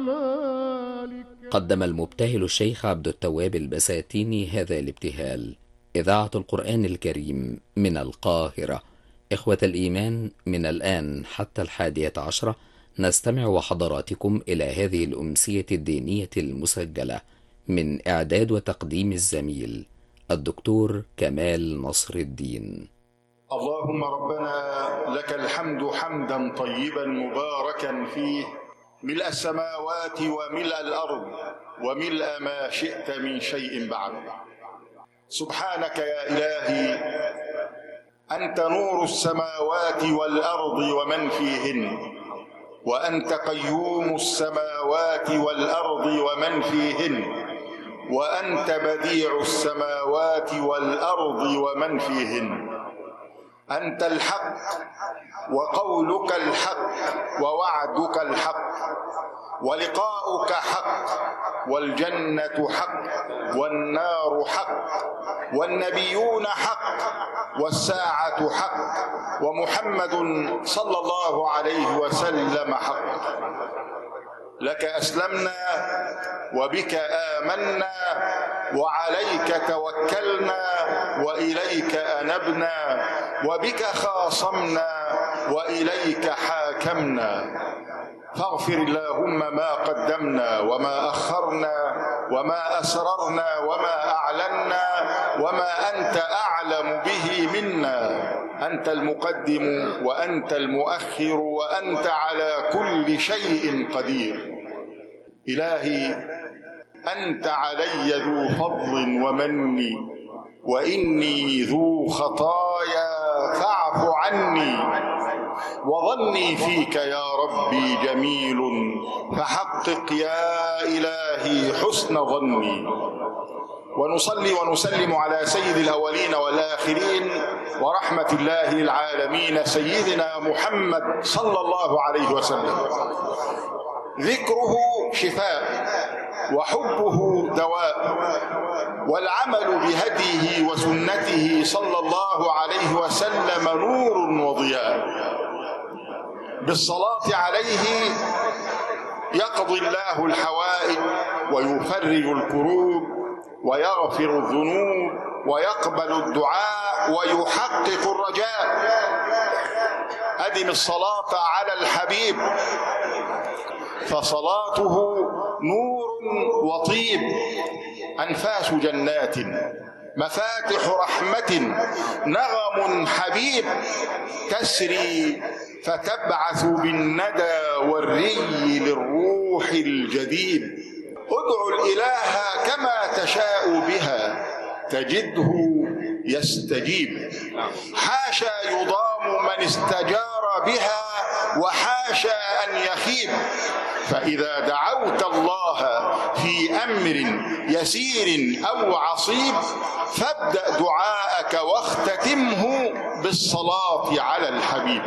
قدم المبتهل الشيخ عبد التواب البساتيني هذا الابتهال. إذاعة القرآن الكريم من القاهرة. إخوة الإيمان، من الآن حتى 11 نستمع وحضراتكم إلى هذه الأمسية الدينية المسجلة من إعداد وتقديم الزميل الدكتور كمال نصر الدين. اللهم ربنا لك الحمد حمدا طيبا مباركا فيه، ملء السماوات وملء الأرض وملء ما شئت من شيء بعد. سبحانك يا إلهي، أنت نور السماوات والأرض ومن فيهن، وأنت قيوم السماوات والأرض ومن فيهن، وأنت بديع السماوات والأرض ومن فيهن. أنت الحق وقولك الحق ووعدك الحق ولقاؤك حق، والجنة حق والنار حق والنبيون حق والساعة حق ومحمد صلى الله عليه وسلم حق. لك أسلمنا وبك آمنا وعليك توكلنا وإليك أنبنا، وبك خاصمنا وإليك حاكمنا. فاغفر اللهم ما قدمنا وما أخرنا وما أسررنا وما أعلنا وما أنت أعلم به منا. أنت المقدم وأنت المؤخر وأنت على كل شيء قدير. إلهي، أنت علي ذو فضل ومن، وإني ذو خطايا فاعف عني، وظني فيك يا ربي جميل، فحقق يا إلهي حسن ظني. ونصلي ونسلم على سيد الأولين والآخرين ورحمة الله العالمين سيدنا محمد صلى الله عليه وسلم. ذكره شفاء وحبه دواء، والعمل بهديه وسنته صلى الله عليه وسلم نور وضياء. بالصلاة عليه يقضي الله الحوائج ويفرج الكروب ويغفر الذنوب ويقبل الدعاء ويحقق الرجاء. أدم الصلاة على الحبيب، فصلاته نور وطيب، أنفاس جنات، مفاتح رحمة، نغم حبيب، تسري فتبعث بالندى والري للروح الجديد. ادعو الإله كما تشاء بها تجده يستجيب. حاشا يضام من استجار بها وحاشا أن يخيب. فإذا دعوت الله في أمر يسير أو عصيب فابدأ دعاءك واختتمه بالصلاة على الحبيب.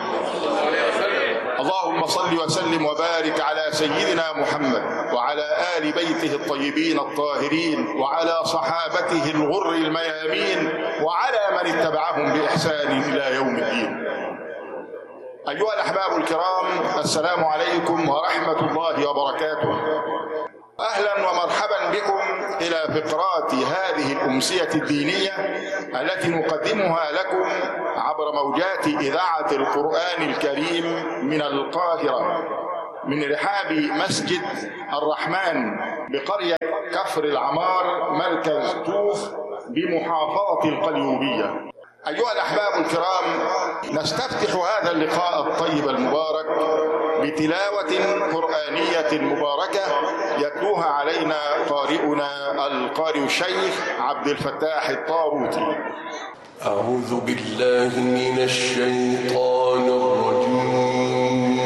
اللهم صل وسلم وبارك على سيدنا محمد وعلى آل بيته الطيبين الطاهرين وعلى صحابته الغر الميامين وعلى من اتبعهم بإحسان إلى يوم الدين. أيها الأحباب الكرام، السلام عليكم ورحمة الله وبركاته. أهلا ومرحبا بكم إلى فقرات هذه الأمسية الدينية التي نقدمها لكم عبر موجات إذاعة القرآن الكريم من القاهرة، من رحاب مسجد الرحمن بقرية كفر العمار مركز توف بمحافظة القليوبية. أيها الأحباب الكرام، نستفتح هذا اللقاء الطيب المبارك بتلاوة قرآنية مباركة يتلوها علينا قارئنا القارئ الشيخ عبد الفتاح الطاروطي. أعوذ بالله من الشيطان الرجيم.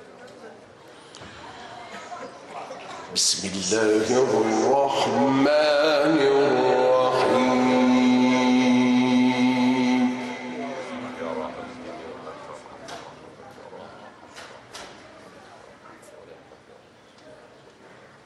بسم الله الرحمن